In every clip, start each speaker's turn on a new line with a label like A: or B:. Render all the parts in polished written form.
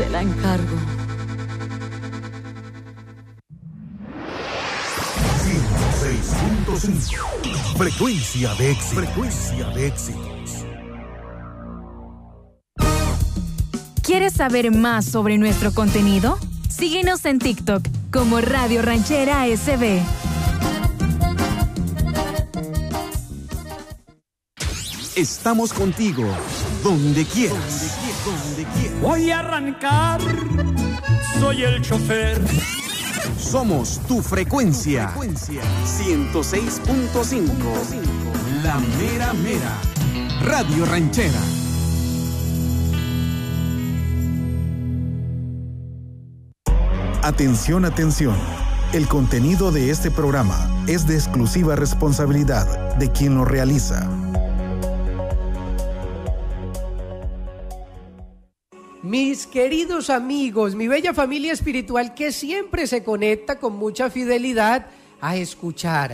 A: Se la encargo.
B: Frecuencia de éxito. Frecuencia de éxitos.
C: ¿Quieres saber más sobre nuestro contenido? Síguenos en TikTok como Radio Ranchera SB.
B: Estamos contigo, donde quieras.
D: Voy a arrancar, soy el chofer.
B: Somos tu frecuencia. 106.5. La mera mera. Radio Ranchera. Atención, atención. El contenido de este programa es de exclusiva responsabilidad de quien lo realiza.
E: Mis queridos amigos, mi bella familia espiritual que siempre se conecta con mucha fidelidad a escuchar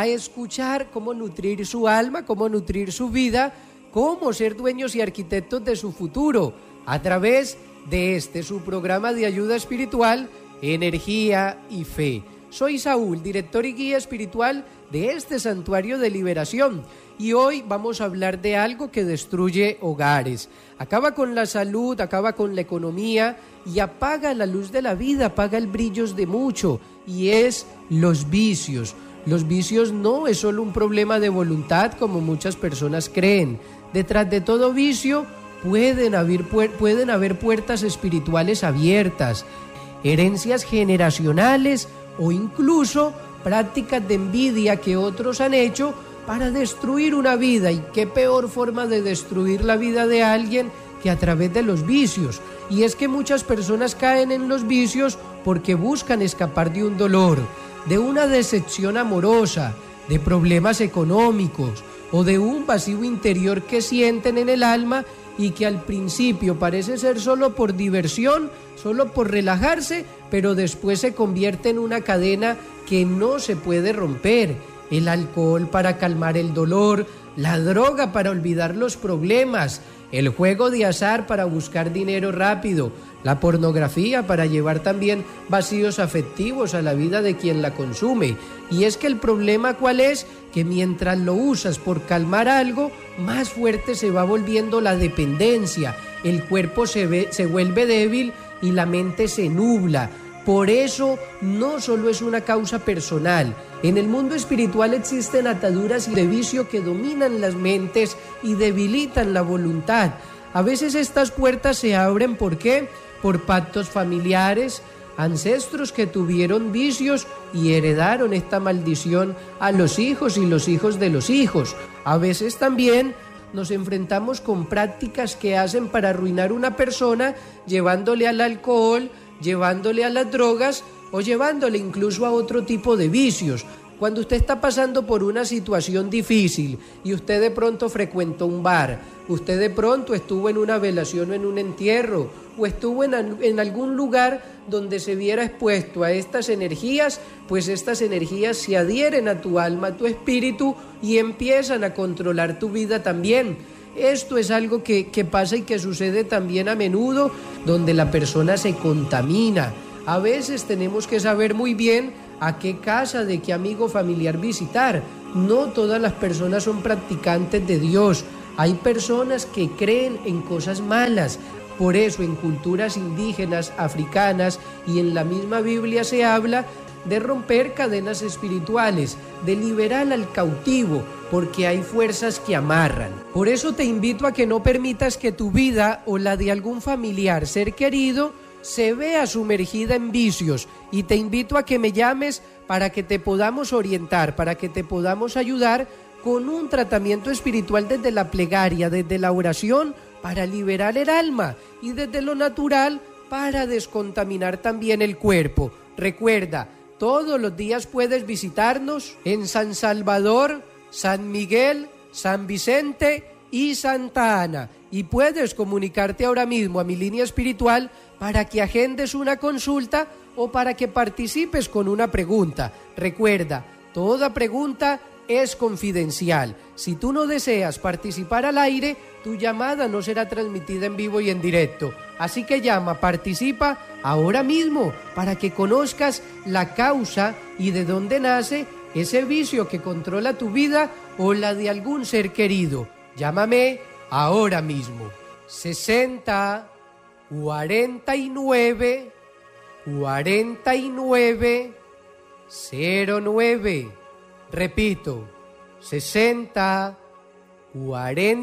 E: cómo nutrir su alma, cómo nutrir su vida, cómo ser dueños y arquitectos de su futuro a través de su programa de ayuda espiritual, Energía y Fe. Soy Saúl, director y guía espiritual de este santuario de liberación, y hoy vamos a hablar de algo que destruye hogares, acaba con la salud, acaba con la economía y apaga la luz de la vida, apaga el brillo de mucho, y es los vicios. Los vicios no es solo un problema de voluntad como muchas personas creen. Detrás de todo vicio pueden haber puertas espirituales abiertas, herencias generacionales o incluso prácticas de envidia que otros han hecho para destruir una vida. Y qué peor forma de destruir la vida de alguien que a través de los vicios. Y es que muchas personas caen en los vicios porque buscan escapar de un dolor, de una decepción amorosa, de problemas económicos o de un vacío interior que sienten en el alma y que al principio parece ser solo por diversión, solo por relajarse, pero después se convierte en una cadena que no se puede romper. El alcohol para calmar el dolor, la droga para olvidar los problemas, el juego de azar para buscar dinero rápido, la pornografía para llevar también vacíos afectivos a la vida de quien la consume. Y es que el problema ¿cuál es? Que mientras lo usas por calmar algo, más fuerte se va volviendo la dependencia, el cuerpo se vuelve débil y la mente se nubla. Por eso no solo es una causa personal. En el mundo espiritual existen ataduras de vicio que dominan las mentes y debilitan la voluntad. A veces estas puertas se abren, ¿por qué? Por pactos familiares, ancestros que tuvieron vicios y heredaron esta maldición a los hijos y los hijos de los hijos. A veces también nos enfrentamos con prácticas que hacen para arruinar una persona, llevándole al alcohol, llevándole a las drogas o llevándole incluso a otro tipo de vicios. Cuando usted está pasando por una situación difícil y usted de pronto frecuentó un bar, usted de pronto estuvo en una velación o en un entierro, o estuvo en algún lugar donde se viera expuesto a estas energías, pues estas energías se adhieren a tu alma, a tu espíritu y empiezan a controlar tu vida también. Esto es algo que pasa y que sucede también a menudo, donde la persona se contamina. A veces tenemos que saber muy bien a qué casa, de qué amigo familiar visitar. No todas las personas son practicantes de Dios. Hay personas que creen en cosas malas. Por eso en culturas indígenas, africanas y en la misma Biblia se habla de romper cadenas espirituales, de liberar al cautivo, porque hay fuerzas que amarran. Por eso te invito a que no permitas que tu vida o la de algún familiar, ser querido, se vea sumergida en vicios, y te invito a que me llames para que te podamos orientar, para que te podamos ayudar con un tratamiento espiritual desde la plegaria, desde la oración, para liberar el alma, y desde lo natural para descontaminar también el cuerpo. Recuerda, todos los días puedes visitarnos en San Salvador, San Miguel, San Vicente y Santa Ana, y puedes comunicarte ahora mismo a mi línea espiritual para que agendes una consulta o para que participes con una pregunta. Recuerda, toda pregunta es confidencial. Si tú no deseas participar al aire, tu llamada no será transmitida en vivo y en directo. Así que llama, participa ahora mismo para que conozcas la causa y de dónde nace ese vicio que controla tu vida o la de algún ser querido. Llámame ahora mismo. 60 49 49 09. Repito, 60 40